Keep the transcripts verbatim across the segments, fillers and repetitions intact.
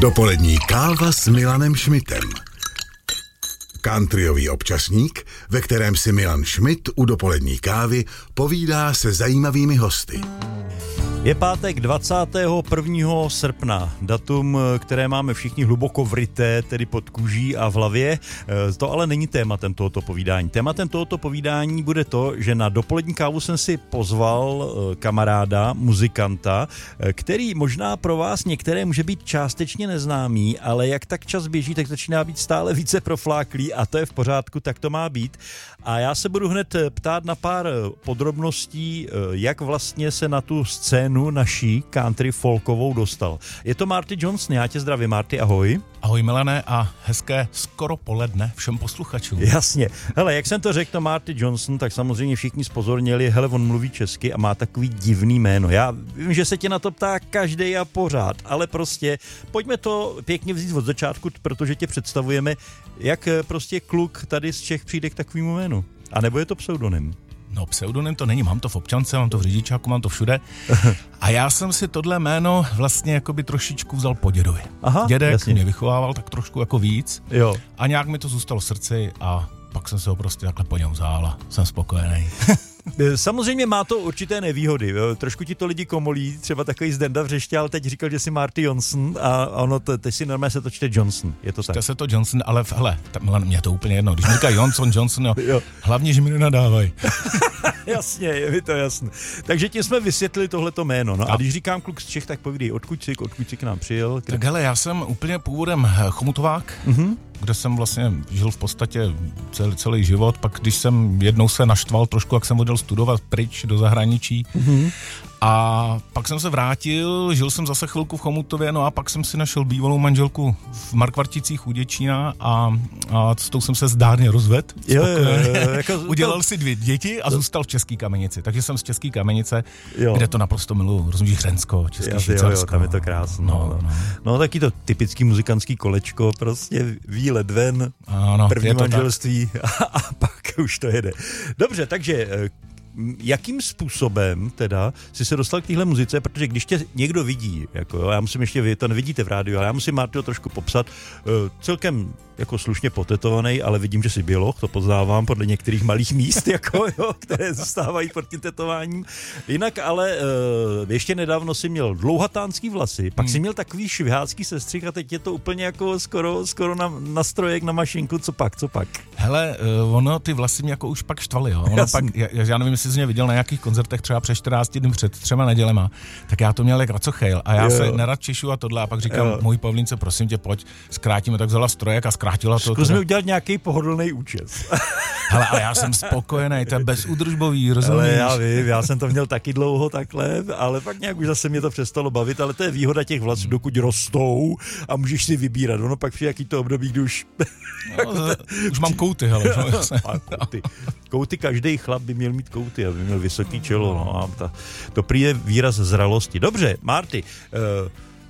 Dopolední káva s Milanem Šmitem. Countryový občasník, ve kterém si Milan Šmit u dopolední kávy povídá se zajímavými hosty. Je pátek dvacátého prvního srpna, datum, které máme všichni hluboko vryté, tedy pod kůží a v hlavě. To ale není tématem tohoto povídání. Tématem tohoto povídání bude to, že na dopolední kávu jsem si pozval kamaráda, muzikanta, který možná pro vás některé může být částečně neznámý, ale jak tak čas běží, tak začíná být stále více profláklý a to je v pořádku, tak to má být. A já se budu hned ptát na pár podrobností, jak vlastně se na tu scénu naší country folkovou dostal. Je to Marty Johnson, já tě zdravím, Marty, ahoj. Ahoj Milane a hezké skoro poledne všem posluchačům. Jasně. Hele, jak jsem to řekl, to Marty Johnson, tak samozřejmě všichni zpozorněli, hele, on mluví česky a má takový divný jméno. Já vím, že se tě na to ptá každej a pořád, ale prostě pojďme to pěkně vzít od začátku, protože tě představujeme, jak prostě kluk tady z Čech přijde k takovému jménu. A nebo je to pseudonym? No, pseudonym to není, mám to v občance, mám to v řidičáku, mám to všude. A já jsem si tohle jméno vlastně jakoby trošičku vzal po dědovi. Aha, dědek jasně. Mě vychovával tak trošku jako víc. Jo. A nějak mi to zůstalo v srdci a pak jsem se ho prostě takhle po něm vzal a jsem spokojený. Samozřejmě má to určité nevýhody. Jo. Trošku ti to lidi komolí, třeba takový Zdenda Vřešťa, ale teď říkal, že si Marty Johnson a ono, to, teď si normálně se to čte Johnson. Je to tak? Čte se to Johnson, ale hele, mě to úplně jedno. Když mi říká Johnson, Johnson, jo, jo. Hlavně, že mi nenadávají. Jasně, je mi to jasné. Takže tím jsme vysvětlili tohleto jméno. No a, a když říkám kluk z Čech, tak povídej, odkud jsi, odkud jsi k nám přijel? Kde... Tak hele, já jsem úplně původem Chomutovák, mm-hmm. kde jsem vlastně žil v podstatě celý, celý život. Pak když jsem jednou se naštval trošku, jak jsem odjel studovat pryč do zahraničí. Mm-hmm. A pak jsem se vrátil, žil jsem zase chvilku v Chomutově, no a pak jsem si našel bývalou manželku v Markvarticích u Děčína a, a s tou jsem se zdárně rozvedl. Jo, jo, jo, jako udělal to... si dvě děti a zůstal v České Kamenici. Takže jsem z České Kamenice, jo. Kde to naprosto miluju. Rozumíš, Hřensko, České Švýcarsko. Jo, jo, tam je to krásné. No, no. No. no taky to typický muzikantský kolečko, prostě výlet ven, ano, první manželství a, a pak už to jede. Dobře, takže... jakým způsobem teda si se dostal k téhle muzice, protože když tě někdo vidí, jako jo, já musím ještě, vy to nevidíte v rádiu, ale já musím Martyho trošku popsat, uh, celkem jako slušně potetovaný, ale vidím, že jsi běloch, to poznávám podle některých malých míst, jako jo, které zůstávají pod tím tetováním. Jinak ale uh, ještě nedávno si měl dlouhatánský vlasy, pak hmm. si měl takový švihácký sestřih a teď je to úplně jako skoro, skoro na, na strojek, na mašinku, co pak, co pak? Hele, uh, ono, ty vlasy mě jako už pak štvaly, jo. Ono pak, já, já nevím, jestli jsi mě viděl na nějakých koncertech třeba před čtrnácti dny před třema nedělema, tak já to měl jak racochejl a já jo. se nerad češu a tohle a pak říkám, jo. Můj Pavlínce, prosím tě, pojď, zkrátíme, tak vzala strojek a zkrátila to. Zkusme udělat nějaký pohodlný účes. Hele, ale já jsem spokojený, to je bezúdržbový, rozumíš? Ale já vím, já jsem to měl taky dlouho takhle, ale pak nějak už zase mě to přestalo bavit, ale to je výhoda těch vlasů, dokud rostou a můžeš si vybírat. Ono pak přijde jaký to období, kdy už... No, už mám kouty, hele. kouty. Kouty, každý chlap by měl mít kouty, aby měl vysoký čelo. No, a ta, to prý je výraz zralosti. Dobře, Marty, uh,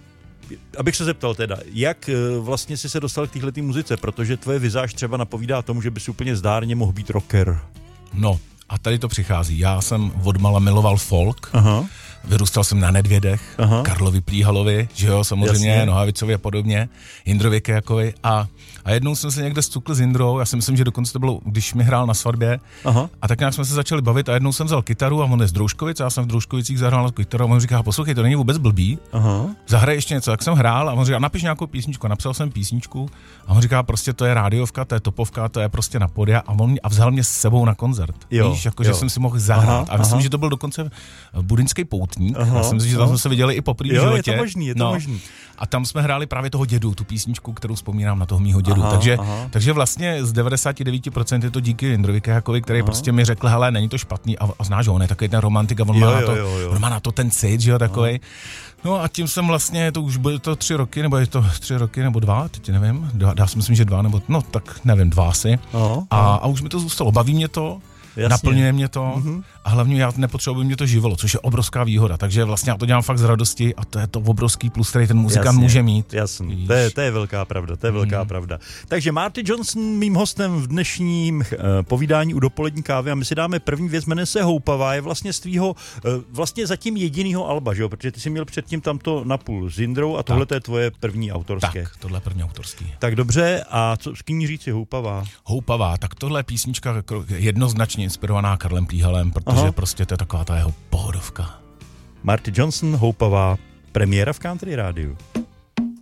abych se zeptal teda, jak uh, vlastně jsi se dostal k téhletý muzice, protože tvoje vizáž třeba napovídá tomu, že bys úplně zdárně mohl být rocker. No, a tady to přichází. Já jsem odmala miloval folk, aha. Vyrůstal jsem na Nedvědech, aha. Karlovi Plíhalovi, že jo, samozřejmě, jasně. Nohavicovi a podobně, Jindrovi Kejakovi a, a jednou jsem se někde stukl s Jindrou, já si myslím, že dokonce to bylo, když mi hrál na svatbě, aha. A tak nějak jsme se začali bavit a jednou jsem vzal kytaru a on je z Drouškovic a já jsem v Drouškovicích zahrál na kytaru a on říká, poslouchej, to není vůbec blbý, aha. Zahraj ještě něco, jak jsem hrál a on říká, napiš nějakou písničku, napsal jsem písničku a on říká, prostě to je rádiovka, to je topovka, to je prostě na podia a on a vzal mě s sebou na koncert, jo, víš, jako, že jsem si mohl zahrát aha, a myslím, aha. že to byl dokonce Budinský poutník. Aha, já jsem si, že tam jsme se viděli i poprvé v životě. Je to možný, je to no. možný. A tam jsme hráli právě toho dědu, tu písničku, kterou vzpomínám na toho mýho dědu. Aha, takže, aha. takže vlastně z devadesát devět procent je to díky Jindrovi Kejakovi, který aha. prostě mi řekl, hele, není to špatný a, a znáš ho, on je takový ten romantik a on, jo, má, na to, jo, jo. on má na to ten cit, že jo, takovej. No a tím jsem vlastně, to už bylo to tři roky, nebo je to tři roky, nebo dva, teď nevím, já si myslím, že dva, nebo no tak nevím, dva asi. Aha, a, a už mi to zůstalo, baví mě to. Jasně. Naplňuje mě to mm-hmm. a hlavně já nepotřebuji, mě to živilo, což je obrovská výhoda, takže vlastně já to dělám fakt z radosti a to je to obrovský plus, který ten muzikant jasně, může mít. Jasně, to je, to je velká pravda, to je velká mm. pravda. Takže Marty Johnson mým hostem v dnešním uh, povídání u dopolední kávy a my si dáme první věc, jmenuje se Houpavá, je vlastně z tvýho, uh, vlastně zatím jedinýho alba, že jo, protože ty jsi měl předtím tamto napůl s Jindrou a tohle to je tvoje první autorské. Tak, tohle je první autorský. Tak dobře, a co s kým říci Houpavá? Houpavá, tak tohle je písnička jednoznačně inspirovaná Karlem Plíhalem, protože Aha. prostě to je taková ta jeho pohodovka. Marty Johnson, Houpavá, premiéra v Country rádiu.